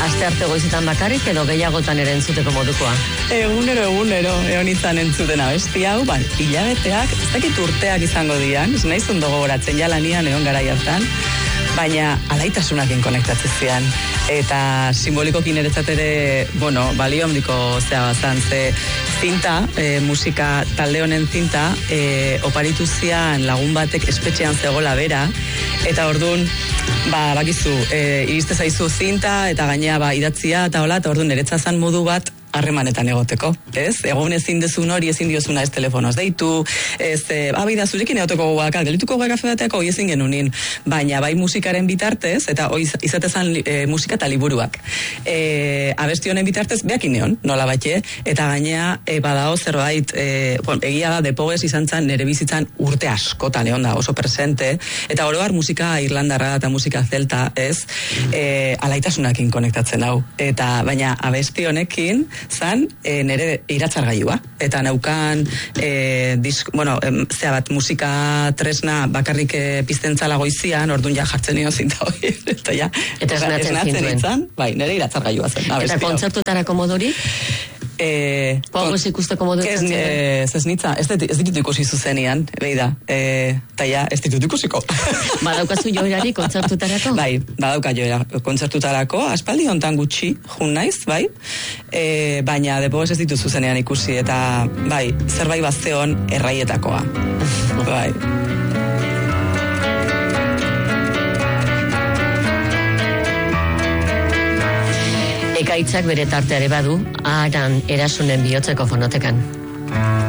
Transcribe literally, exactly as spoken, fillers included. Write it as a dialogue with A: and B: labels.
A: Aste arte goizetan bakarrik edo gehiagotan ere entzuteko modukoa?
B: Egunero, egunero, egon izan entzuten abesti hau, ba, hilabeteak, ez dakit urteak izango dian, ez nahiz ondo gogoratzen jalanian egon gara jartan, baina alaitasunakin konektatzen zian. Eta simbolikokin eretzat ere, bueno, balio handiko zea bazan, ze zinta, e, musika talde honen zinta, e, oparitu zian lagun batek espetxean zegoela bera, eta orduan, ba, bakizu, e, iriste zaizu zinta, eta gainea, ba, idatzia, eta hola, eta orduan eretzazan modu bat, harremanetan egoteko, ez? Egun ezin dezun hori, ezin diozuna ez telefonoz deitu, ez, e, abida zurekin egoteko gogoak, gelituko gogoak kafe bateako, hoi ezin genunin, baina bai musikaren bitartez, eta hoi izatezan e, musika eta liburuak. E, abesti honen bitartez, behakin neon, nola batxe, eta gainea, e, badao zerbait, e, bon, egia da, depoges izan zan, nere bizitzan urte askotan egon da, oso presente, eta oroar musika irlandarra eta musika zelta, ez? E, alaitasunakin konektatzen hau, eta baina abesti honekin, zan, e, nire iratzargailua. Eta neukan, e, disk, bueno, em, zea bat, musika tresna bakarrik e, piztentzala goizian, orduan ja jartzen nio zinta hori. Eta ja,
A: eta esnatzen zintuen.
B: Itzan, bai, nire iratzargailua zen.
A: Eta kontzertuetarako modurik?
B: Eh,
A: Poagoz ikusteko modu
B: ez, ez, ez nitza, ez, ez ditut ikusi zuzenean, behi da, eh, eta ja, ez ditut ikusiko.
A: Badaukazu joerari kontzertutarako?
B: Bai, badauka joera kontzertutarako, aspaldi hontan gutxi, jun naiz, bai, eh, baina depoz ez ditut zuzenean ikusi, eta bai, zerbait bazteon erraietakoa, bai.
A: Ekaitzak bere tarteare badu, Aran Erasunen bihotzeko fonotekan.